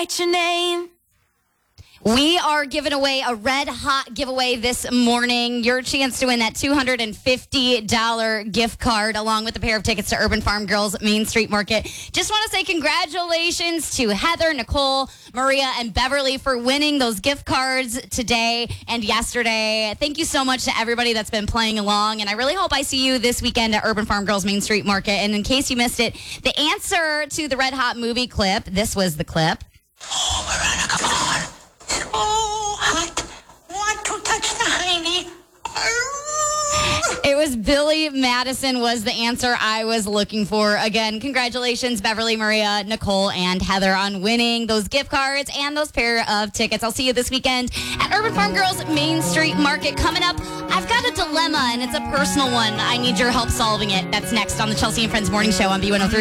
What's your name? We are giving away a red hot giveaway this morning. Your chance to win that $250 gift card along with a pair of tickets to Urban Farm Girls Main Street Market. Just want to say congratulations to Heather, Nicole, Maria, and Beverly for winning those gift cards today and yesterday. Thank you so much to everybody that's been playing along, and I really hope I see you this weekend at Urban Farm Girls Main Street Market. And in case you missed it, the answer to the Red Hot movie clip, this was the clip. Oh, Miranda, come on. Oh, hot. Want to touch the hiney. It was Billy Madison was the answer I was looking for. Again, congratulations, Beverly, Maria, Nicole, and Heather on winning those gift cards and those pair of tickets. I'll see you this weekend at Urban Farm Girls Main Street Market. Coming up, I've got a dilemma, and it's a personal one. I need your help solving it. That's next on the Chelsea and Friends Morning Show on B103.